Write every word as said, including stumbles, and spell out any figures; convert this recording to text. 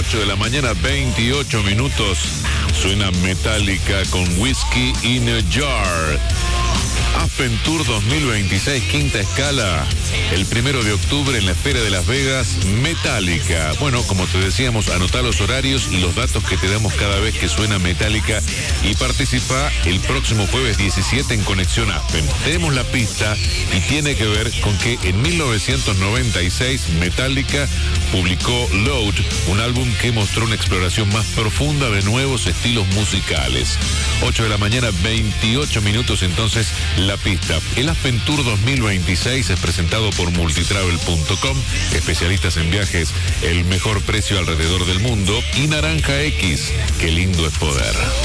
ocho de la mañana, veintiocho minutos. Suena Metallica con Whiskey in a Jar. Aspen Tour dos mil veintiséis, quinta escala, el primero de octubre en la Esfera de Las Vegas, Metallica. Bueno, como te decíamos, anotá los horarios y los datos que te damos cada vez que suena Metallica y participa el próximo jueves diecisiete en Conexión Aspen. Tenemos la pista y tiene que ver con que en mil novecientos noventa y seis Metallica publicó Load, un álbum que mostró una exploración más profunda de nuevos estilos musicales. ocho de la mañana, veintiocho minutos, entonces la pista. El Aspen Tour dos mil veintiséis es presentado por multitravel punto com, especialistas en viajes, el mejor precio alrededor del mundo, y Naranja X, qué lindo es poder.